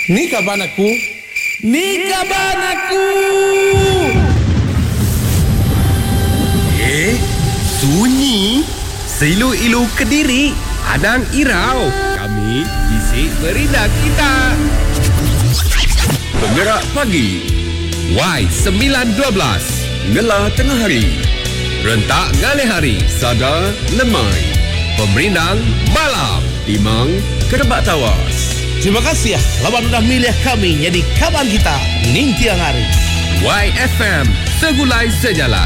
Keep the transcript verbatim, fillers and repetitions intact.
Ni kaban aku. Ni kaban aku. Eh, sunyi. Seilu-ilu Kediri. Adang Irau. Kami isi berita kita. Penggerak pagi. Y sembilan dua belas. Ngelah tengah hari. Rentak ngalih hari. Sada lemai. Pemerindang malam. Timang kerebak tawas. Terima kasih ya, lawan sudah milih kami jadi kawan kita. Ning tiang hari. Y F M, segulai sejalan.